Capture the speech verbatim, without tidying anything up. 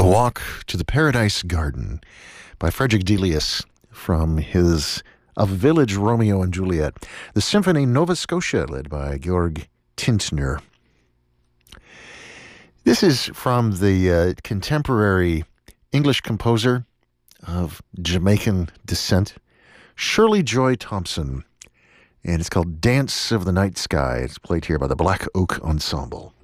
Walk to the Paradise Garden by Frederick Delius from his A Village Romeo and Juliet. The Symphony Nova Scotia, led by Georg Tintner. This is from the uh, contemporary English composer of Jamaican descent, Shirley Joy Thompson, and it's called Dance of the Night Sky. It's played here by the Black Oak Ensemble.